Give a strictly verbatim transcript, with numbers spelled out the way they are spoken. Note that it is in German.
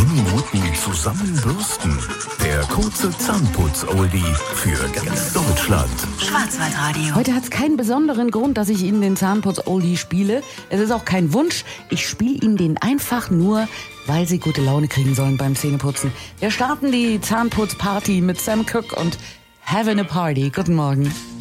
zehn Minuten zusammenbürsten. Der kurze Zahnputz-Oldie für ganz Deutschland. Schwarzwaldradio. Heute hat es keinen besonderen Grund, dass ich Ihnen den Zahnputz-Oldie spiele. Es ist auch kein Wunsch. Ich spiele Ihnen den einfach nur, weil Sie gute Laune kriegen sollen beim Zähneputzen. Wir starten die Zahnputz-Party mit Sam Cooke und Having a Party. Guten Morgen.